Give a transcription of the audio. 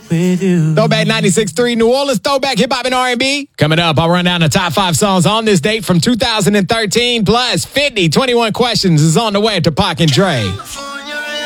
with you. Throwback 96.3 New Orleans Throwback Hip Hop and R&B. Coming up, I'll run down the top 5 songs on this date from 2013. Plus 50 21 questions is on the way to Pac and Dre.